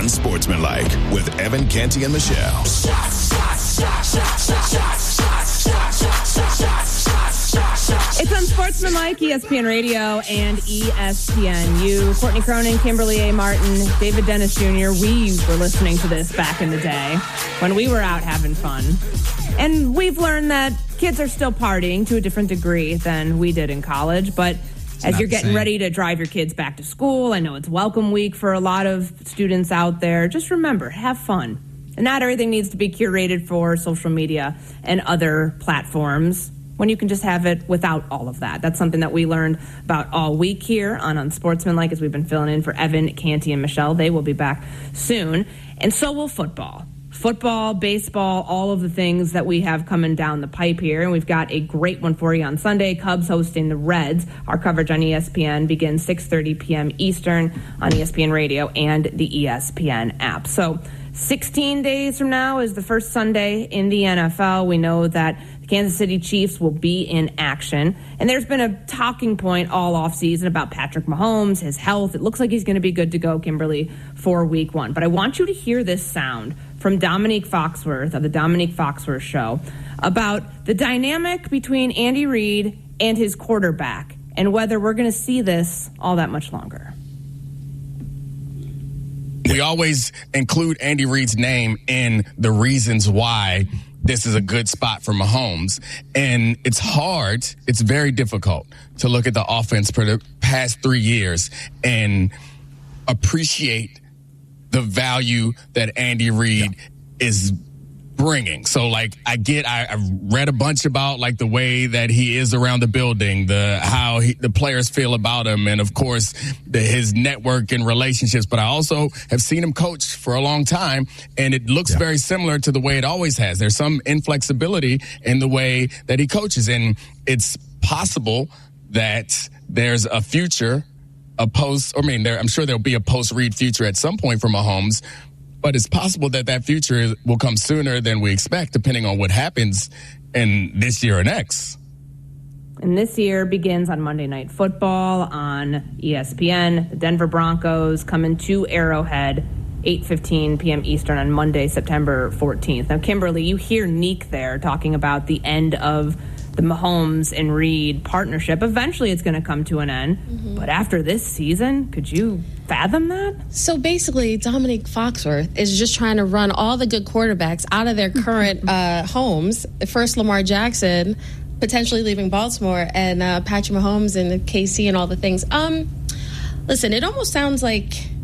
Unsportsmanlike with Evan, Canty, and Michelle. It's Unsportsmanlike, ESPN Radio and ESPNU. Courtney Cronin, Kimberly A. Martin, David Dennis Jr. We were listening to this back in the day when we were out having fun. And we've learned that kids are still partying to a different degree than we did in college. But as you're getting ready to drive your kids back to school, I know it's welcome week for a lot of students out there. Just remember, have fun. And not everything needs to be curated for social media and other platforms when you can just have it without all of that. That's something that we learned about all week here on Unsportsmanlike as we've been filling in for Evan, Canty, and Michelle. They will be back soon. And so will football. Football, baseball, all of the things that we have coming down the pipe here. And we've got a great one for you on Sunday. Cubs hosting the Reds. Our coverage on ESPN begins 6:30 p.m. Eastern on ESPN Radio and the ESPN app. So 16 days from now is the first Sunday in the NFL. We know that the Kansas City Chiefs will be in action. And there's been a talking point all offseason about Patrick Mahomes, his health. It looks like he's going to be good to go, Kimberly, for week one. But I want you to hear this sound from Dominique Foxworth of the Dominique Foxworth Show about the dynamic between Andy Reid and his quarterback and whether we're going to see this all that much longer. We always include Andy Reid's name in the reasons why this is a good spot for Mahomes. And it's hard, it's very difficult to look at the offense for the past 3 years and appreciate the value that Andy Reid is bringing. So, like, I read a bunch about, like, the way that he is around the building, how the players feel about him, and, of course, his network and relationships. But I also have seen him coach for a long time, and it looks very similar to the way it always has. There's some inflexibility in the way that he coaches, and it's possible that there's a future, I'm sure there'll be a post-Reid future at some point for Mahomes, but it's possible that future will come sooner than we expect, depending on what happens in this year or next. And this year begins on Monday Night Football on ESPN. The Denver Broncos coming to Arrowhead, 8:15 p.m. Eastern on Monday, September 14th. Now, Kimberly, you hear Neek there talking about the end of the Mahomes and Reid partnership. Eventually it's going to come to an end. Mm-hmm. But after this season, could you fathom that? So basically, Dominique Foxworth is just trying to run all the good quarterbacks out of their current homes. First, Lamar Jackson, potentially leaving Baltimore, and Patrick Mahomes and KC and all the things. Listen, it almost sounds like